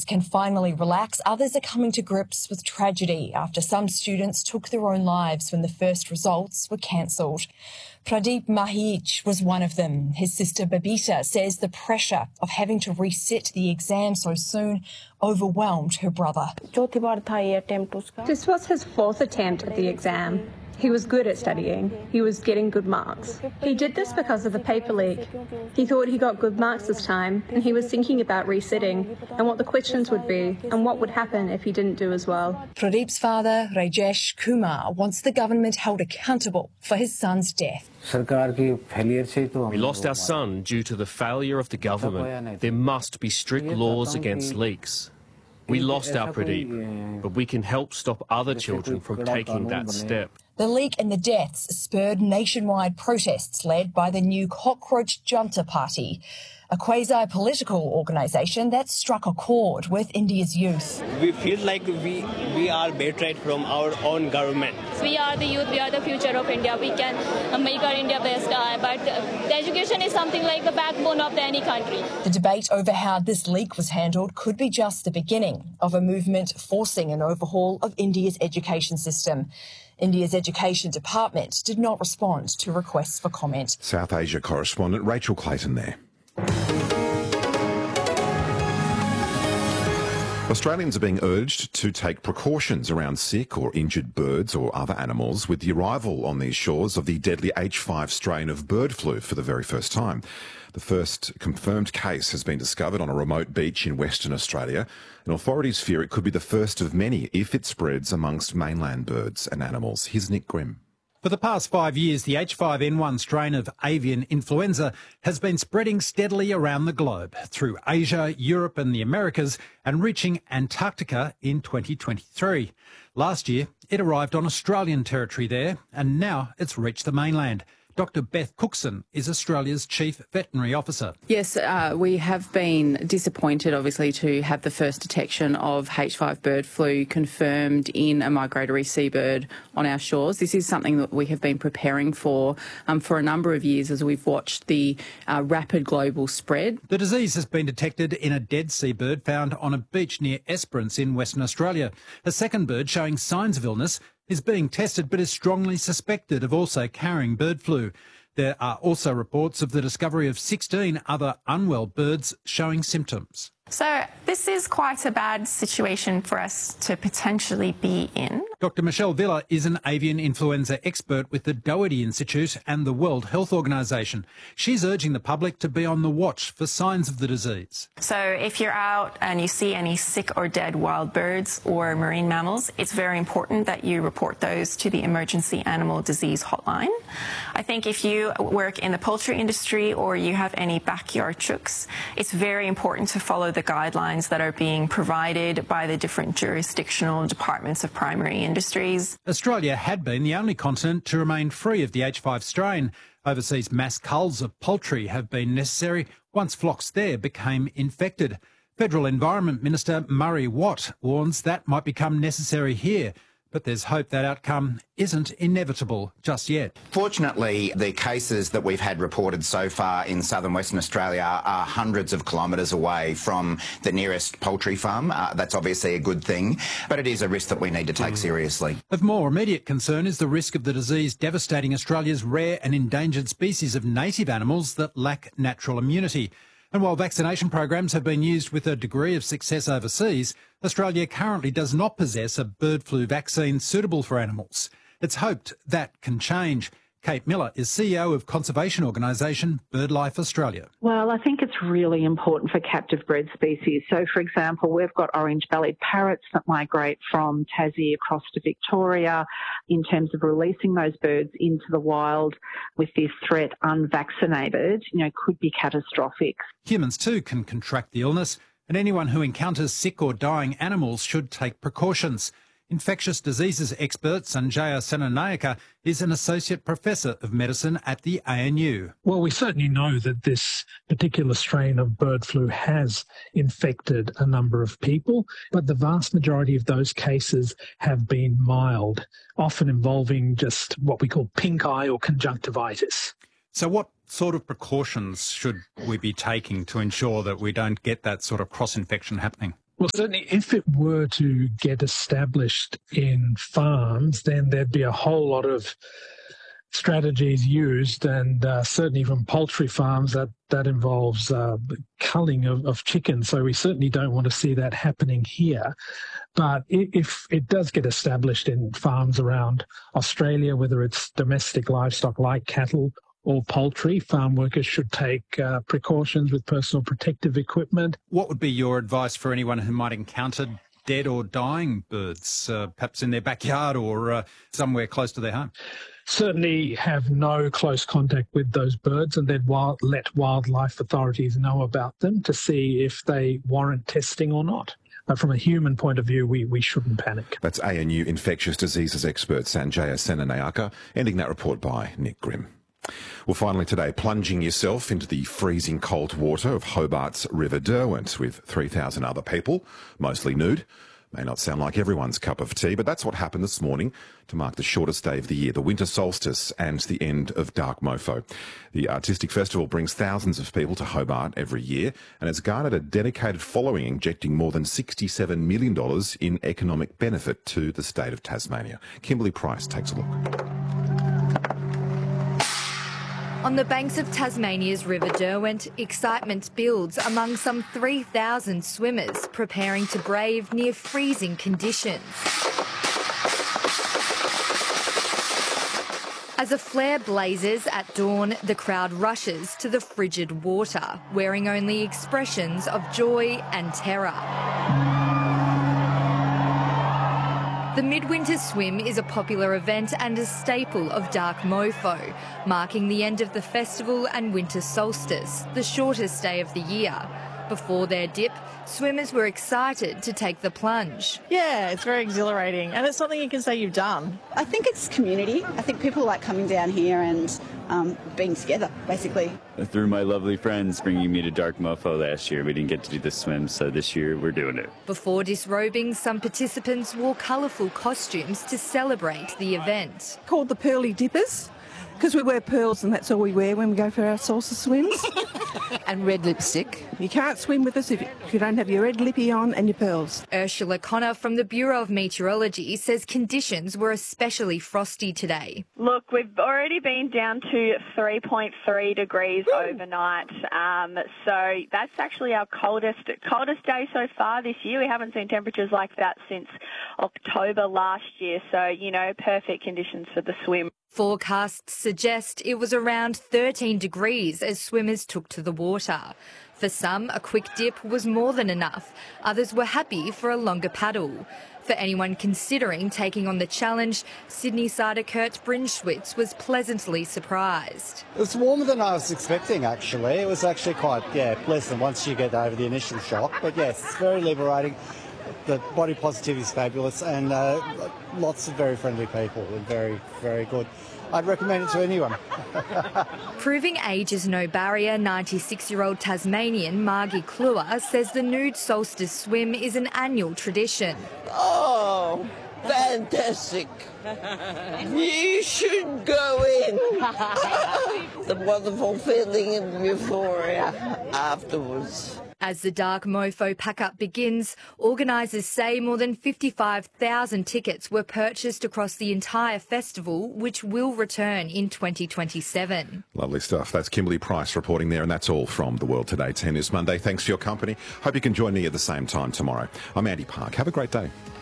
can finally relax, others are coming to grips with tragedy after some students took their own lives when the first results were cancelled. Pradeep Mahich was one of them. His sister Babita says the pressure of having to resit the exam so soon overwhelmed her brother. This was his fourth attempt at the exam. He was good at studying. He was getting good marks. He did this because of the paper leak. He thought he got good marks this time, and he was thinking about resitting and what the questions would be and what would happen if he didn't do as well. Pradeep's father, Rajesh Kumar, wants the government held accountable for his son's death. We lost our son due to the failure of the government. There must be strict laws against leaks. We lost our Pradeep, but we can help stop other children from taking that step. The leak and the deaths spurred nationwide protests led by the new Cockroach Junta Party, a quasi-political organisation that struck a chord with India's youth. We feel like we are betrayed from our own government. We are the youth, we are the future of India. We can make our India best, but the education is something like the backbone of any country. The debate over how this leak was handled could be just the beginning of a movement forcing an overhaul of India's education system. India's Education Department did not respond to requests for comment. South Asia correspondent Rachel Clayton there. Australians are being urged to take precautions around sick or injured birds or other animals with the arrival on these shores of the deadly H5 strain of bird flu for the very first time. The first confirmed case has been discovered on a remote beach in Western Australia, and authorities fear it could be the first of many if it spreads amongst mainland birds and animals. Here's Nick Grimm. For the past 5 years, the H5N1 strain of avian influenza has been spreading steadily around the globe through Asia, Europe and the Americas and reaching Antarctica in 2023. Last year, it arrived on Australian territory there and now it's reached the mainland. Dr Beth Cookson is Australia's Chief Veterinary Officer. Yes, we have been disappointed, obviously, to have the first detection of H5 bird flu confirmed in a migratory seabird on our shores. This is something that we have been preparing for a number of years as we've watched the rapid global spread. The disease has been detected in a dead seabird found on a beach near Esperance in Western Australia. A second bird showing signs of illness is being tested but is strongly suspected of also carrying bird flu. There are also reports of the discovery of 16 other unwell birds showing symptoms. So this is quite a bad situation for us to potentially be in. Dr Michelle Villa is an avian influenza expert with the Doherty Institute and the World Health Organization. She's urging the public to be on the watch for signs of the disease. So if you're out and you see any sick or dead wild birds or marine mammals, it's very important that you report those to the Emergency Animal Disease Hotline. I think if you work in the poultry industry or you have any backyard chooks, it's very important to follow the guidelines that are being provided by the different jurisdictional departments of primary industries. Australia had been the only continent to remain free of the H5 strain. Overseas mass culls of poultry have been necessary once flocks there became infected. Federal Environment Minister Murray Watt warns that might become necessary here. But there's hope that outcome isn't inevitable just yet. Fortunately, the cases that we've had reported so far in southern Western Australia are hundreds of kilometres away from the nearest poultry farm. That's obviously a good thing, but it is a risk that we need to take seriously. Of more immediate concern is the risk of the disease devastating Australia's rare and endangered species of native animals that lack natural immunity. And while vaccination programs have been used with a degree of success overseas, Australia currently does not possess a bird flu vaccine suitable for animals. It's hoped that can change. Kate Miller is CEO of conservation organisation BirdLife Australia. Well, I think it's really important for captive bred species. So, for example, we've got orange-bellied parrots that migrate from Tassie across to Victoria. In terms of releasing those birds into the wild with this threat unvaccinated, could be catastrophic. Humans too can contract the illness, and anyone who encounters sick or dying animals should take precautions. Infectious diseases expert Sanjaya Senanayake is an associate professor of medicine at the ANU. Well, we certainly know that this particular strain of bird flu has infected a number of people, but the vast majority of those cases have been mild, often involving just what we call pink eye or conjunctivitis. So what sort of precautions should we be taking to ensure that we don't get that sort of cross-infection happening? Well, certainly if it were to get established in farms, then there'd be a whole lot of strategies used, and certainly from poultry farms that involves culling of chickens. So we certainly don't want to see that happening here. But if it does get established in farms around Australia, whether it's domestic livestock like cattle or poultry, farm workers should take precautions with personal protective equipment. What would be your advice for anyone who might encounter dead or dying birds, perhaps in their backyard or somewhere close to their home? Certainly have no close contact with those birds, and then let wildlife authorities know about them to see if they warrant testing or not. But from a human point of view, we shouldn't panic. That's ANU infectious diseases expert Sanjaya Senanayaka, ending that report by Nick Grimm. Well, finally today, plunging yourself into the freezing cold water of Hobart's River Derwent with 3,000 other people, mostly nude. May not sound like everyone's cup of tea, but that's what happened this morning to mark the shortest day of the year, the winter solstice, and the end of Dark Mofo. The artistic festival brings thousands of people to Hobart every year and has garnered a dedicated following, injecting more than $67 million in economic benefit to the state of Tasmania. Kimberly Price takes a look. On the banks of Tasmania's River Derwent, excitement builds among some 3,000 swimmers preparing to brave near freezing conditions. As a flare blazes at dawn, the crowd rushes to the frigid water, wearing only expressions of joy and terror. The Midwinter Swim is a popular event and a staple of Dark Mofo, marking the end of the festival and winter solstice, the shortest day of the year. Before their dip, swimmers were excited to take the plunge. Yeah, it's very exhilarating, and it's something you can say you've done. I think it's community. I think people like coming down here and being together, basically. Through my lovely friends bringing me to Dark Mofo last year, we didn't get to do the swim, so this year we're doing it. Before disrobing, some participants wore colourful costumes to celebrate the event. Called the Pearly Dippers, because we wear pearls and that's all we wear when we go for our solstice swims. And red lipstick. You can't swim with us if you don't have your red lippy on and your pearls. Ursula Connor from the Bureau of Meteorology says conditions were especially frosty today. Look, we've already been down to 3.3 degrees overnight, so that's actually our coldest day so far this year. We haven't seen temperatures like that since October last year, so, perfect conditions for the swim. Forecasts suggest it was around 13 degrees as swimmers took to the water. For some, a quick dip was more than enough. Others were happy for a longer paddle. For anyone considering taking on the challenge, Sydney-sider Kurt Brinschwitz was pleasantly surprised. It was warmer than I was expecting, actually. It was actually quite, pleasant once you get over the initial shock. But yes, it's very liberating. The body positivity is fabulous, and lots of very friendly people and very, very good. I'd recommend it to anyone. Proving age is no barrier, 96-year-old Tasmanian Margie Kluwer says the nude solstice swim is an annual tradition. Oh, fantastic. You should go in. The wonderful feeling of euphoria afterwards. As the Dark Mofo pack-up begins, organisers say more than 55,000 tickets were purchased across the entire festival, which will return in 2027. Lovely stuff. That's Kimberly Price reporting there, and that's all from The World Today 10 News Monday. Thanks for your company. Hope you can join me at the same time tomorrow. I'm Andy Park. Have a great day.